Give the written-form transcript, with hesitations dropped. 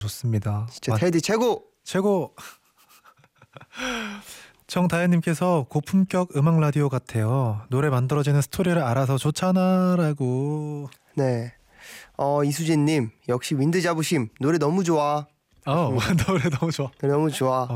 좋습니다. 진짜 테디 최고. 최고. 정다현님께서 고품격 음악 라디오 같아요. 노래 만들어지는 스토리를 알아서 좋잖아라고. 네. 이수진님 역시 윈드 잡으심 노래 너무 좋아. 노래 너무 좋아. 노래 너무 좋아.